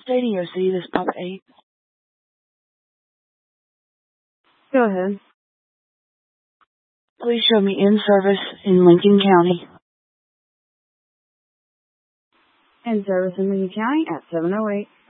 Stating OC, this is Papa 8. Go ahead. Please show me in service in Lincoln County. In service in Lincoln County at 708.